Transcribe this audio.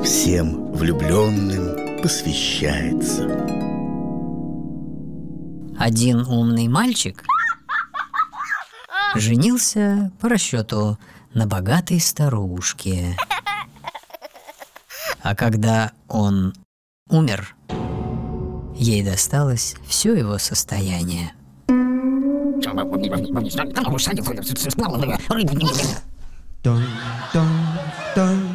всем влюбленным посвящается. Один умный мальчик женился по расчету на богатой старушке. А когда он умер, ей досталось все его состояние. Dun, dun, dun.